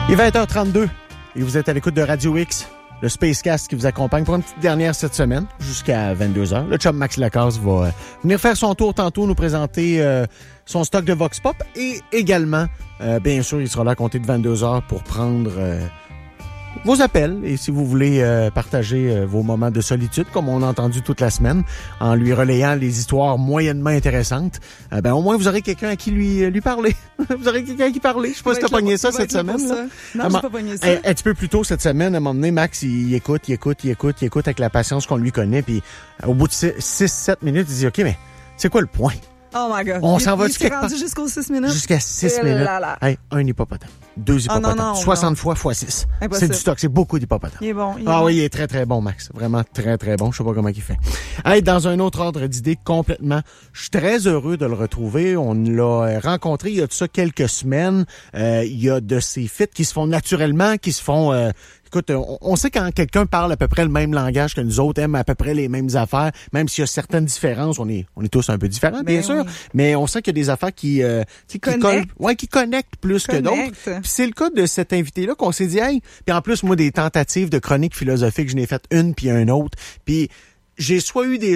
Il est 20h32 et vous êtes à l'écoute de Radio X, le Spacecast qui vous accompagne pour une petite dernière cette semaine jusqu'à 22h. Le chum Max Lacasse va venir faire son tour tantôt, nous présenter son stock de Vox Pop et également, bien sûr, il sera là à compter de 22h pour prendre vos appels et si vous voulez partager vos moments de solitude, comme on a entendu toute la semaine, en lui relayant les histoires moyennement intéressantes, au moins vous aurez quelqu'un à qui lui parler. Vous aurez quelqu'un à qui parler. Je sais pas si t'as pogné ça cette semaine. Ça. Non, j'ai pas pogné ça. Un petit peu plus tôt cette semaine, à un moment donné, Max, il écoute avec la patience qu'on lui connaît, puis au bout de 6-7 minutes, il dit « OK, mais c'est quoi le point? » Oh my God. On s'en va il s'est rendu jusqu'aux 6 minutes? Jusqu'à 6 minutes. Hey, un hippopotame. 2 hippopotames. Non, 60 fois x 6. C'est du stock. C'est beaucoup d'hippopotames. Il est bon. Oui, il est très, très bon, Max. Vraiment très, très bon. Je sais pas comment il fait. Hey, dans un autre ordre d'idée complètement, je suis très heureux de le retrouver. On l'a rencontré il y a de ça quelques semaines. Il y a de ces fits qui se font naturellement, qui se font... Écoute, on sait quand quelqu'un parle à peu près le même langage que nous autres, aime à peu près les mêmes affaires, même s'il y a certaines différences, on est tous un peu différents, bien sûr, mais on sait qu'il y a des affaires qui connectent plus que d'autres. Puis c'est le cas de cet invité-là qu'on s'est dit, hey, puis en plus, moi, des tentatives de chroniques philosophiques, je n'ai fait une puis une autre, puis j'ai soit eu des